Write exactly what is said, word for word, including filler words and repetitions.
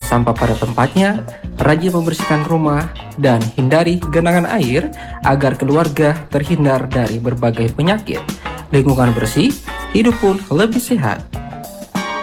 sampah pada tempatnya, rajin membersihkan rumah, dan hindari genangan air agar keluarga terhindar dari berbagai penyakit. Lingkungan bersih, hidup pun lebih sehat.